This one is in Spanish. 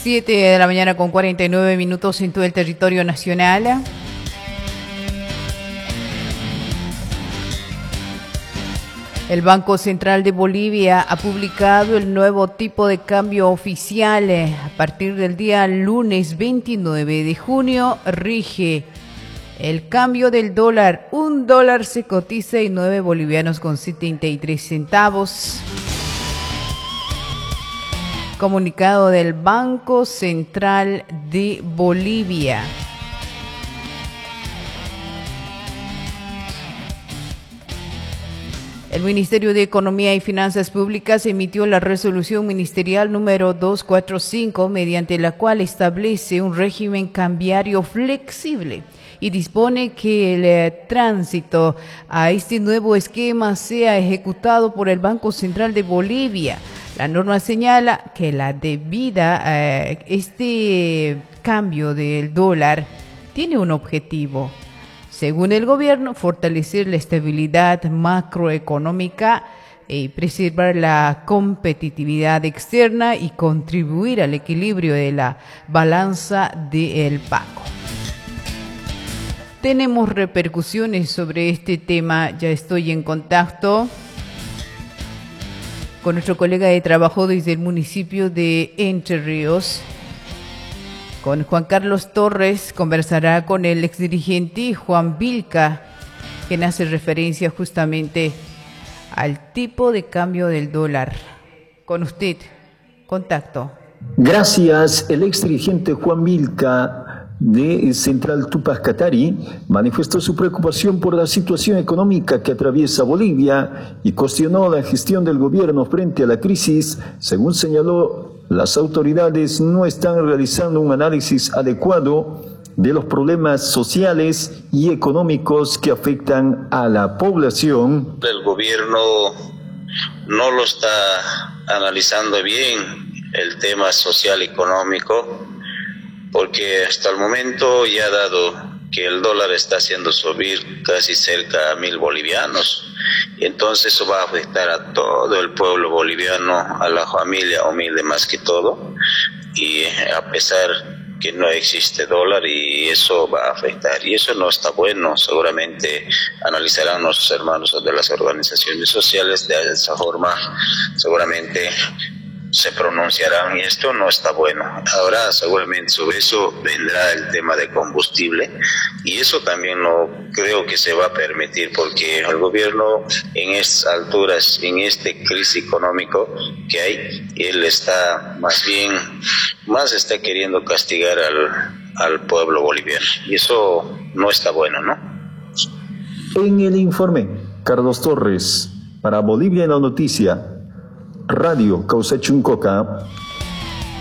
7 de la mañana con 49 minutos en todo el territorio nacional. El Banco Central de Bolivia ha publicado el nuevo tipo de cambio oficial. A partir del día lunes 29 de junio rige el cambio del dólar. Un dólar se cotiza en 9 bolivianos con 73 centavos. Comunicado del Banco Central de Bolivia. El Ministerio de Economía y Finanzas Públicas emitió la resolución ministerial número 245, mediante la cual establece un régimen cambiario flexible y dispone que el tránsito a este nuevo esquema sea ejecutado por el Banco Central de Bolivia. La norma señala que la debida este cambio del dólar tiene un objetivo. Según el gobierno, fortalecer la estabilidad macroeconómica, preservar la competitividad externa y contribuir al equilibrio de la balanza del pago. Tenemos repercusiones sobre este tema. Ya estoy en contacto con nuestro colega de trabajo desde el municipio de Entre Ríos. Con Juan Carlos Torres conversará con el exdirigente Juan Vilca, quien hace referencia justamente al tipo de cambio del dólar. Con usted, contacto. Gracias. El exdirigente Juan Vilca de Central Tupac Katari manifestó su preocupación por la situación económica que atraviesa Bolivia y cuestionó la gestión del gobierno frente a la crisis. Según señaló, las autoridades no están realizando un análisis adecuado de los problemas sociales y económicos que afectan a la población. El gobierno no lo está analizando bien el tema social económico, porque hasta el momento ya dado que el dólar está haciendo subir casi cerca a 1.000 bolivianos, y entonces eso va a afectar a todo el pueblo boliviano, a la familia humilde más que todo, y a pesar que no existe dólar, y eso va a afectar, y eso no está bueno. Seguramente analizarán nuestros hermanos de las organizaciones sociales de esa forma, seguramente se pronunciarán, y esto no está bueno. Ahora seguramente sobre eso vendrá el tema de combustible, y eso también no creo que se va a permitir, porque el gobierno en estas alturas, en este crisis económico que hay, él está más está queriendo castigar al pueblo boliviano, y eso no está bueno, ¿no? En el informe, Carlos Torres, para Bolivia en la Noticia, Radio Causachuncoca.